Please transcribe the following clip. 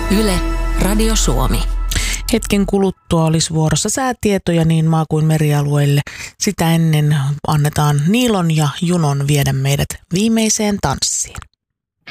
Yle, Radio Suomi. Hetken kuluttua olisi vuorossa säätietoja niin maa- kuin merialueille. Sitä ennen annetaan Niilon ja Junon viedä meidät viimeiseen tanssiin.